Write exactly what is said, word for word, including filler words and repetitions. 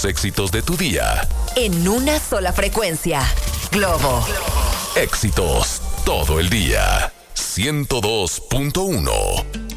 los éxitos de tu día. En una sola frecuencia. Globo. Éxitos todo el día. ciento dos punto uno.